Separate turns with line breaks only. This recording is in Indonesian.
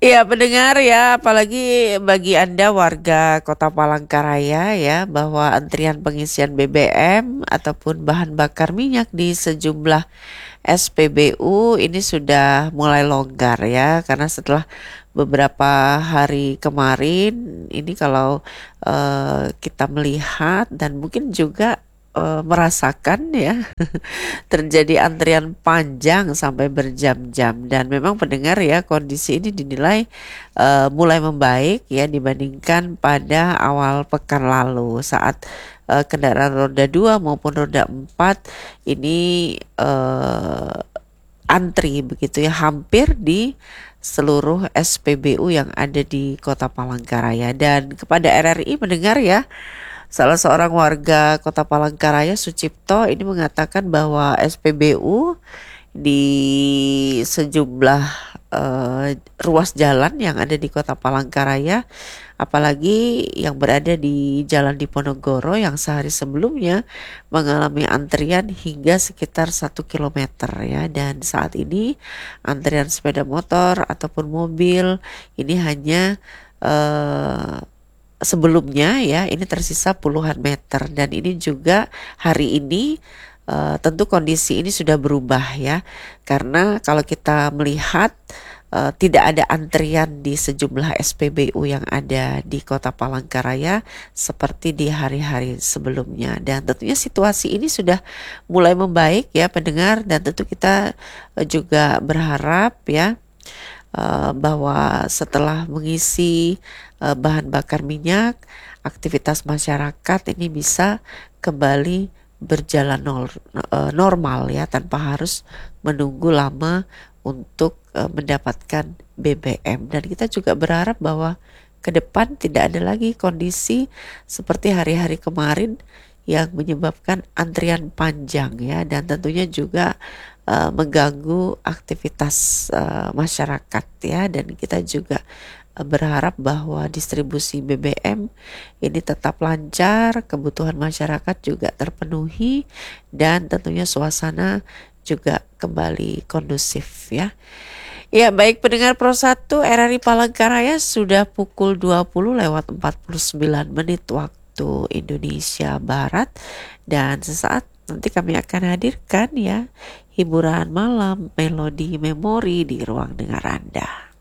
Iya, pendengar ya, apalagi bagi Anda warga Kota Palangkaraya ya, bahwa antrian pengisian BBM ataupun bahan bakar minyak di sejumlah SPBU ini sudah mulai longgar ya, karena setelah beberapa hari kemarin ini kalau kita melihat dan mungkin juga merasakan ya terjadi antrian panjang sampai berjam-jam dan memang pendengar ya kondisi ini dinilai mulai membaik ya dibandingkan pada awal pekan lalu saat kendaraan roda 2 maupun roda 4 ini antri begitu ya hampir di seluruh SPBU yang ada di Kota Palangkaraya. Dan kepada RRI mendengar ya, salah seorang warga Kota Palangkaraya, Sucipto, ini mengatakan bahwa SPBU di sejumlah ruas jalan yang ada di Kota Palangkaraya, apalagi yang berada di Jalan Diponegoro yang sehari sebelumnya mengalami antrian hingga sekitar 1 kilometer ya, dan saat ini antrian sepeda motor ataupun mobil ini hanya eh, sebelumnya ya ini tersisa puluhan meter, dan ini juga hari ini tentu kondisi ini sudah berubah ya, karena kalau kita melihat tidak ada antrian di sejumlah SPBU yang ada di Kota Palangkaraya seperti di hari-hari sebelumnya, dan tentunya situasi ini sudah mulai membaik ya pendengar, dan tentu kita juga berharap ya bahwa setelah mengisi bahan bakar minyak, aktivitas masyarakat ini bisa kembali berjalan normal ya, tanpa harus menunggu lama untuk mendapatkan BBM. Dan kita juga berharap bahwa ke depan tidak ada lagi kondisi seperti hari-hari kemarin yang menyebabkan antrian panjang ya, dan tentunya juga mengganggu aktivitas masyarakat ya, dan kita juga berharap bahwa distribusi BBM ini tetap lancar, kebutuhan masyarakat juga terpenuhi, dan tentunya suasana juga kembali kondusif ya. Ya, baik pendengar Pro 1 RRI Palangkaraya, sudah pukul 20 lewat 49 menit waktu Indonesia Barat, dan sesaat nanti kami akan hadirkan ya hiburan malam melodi memori di ruang dengar Anda.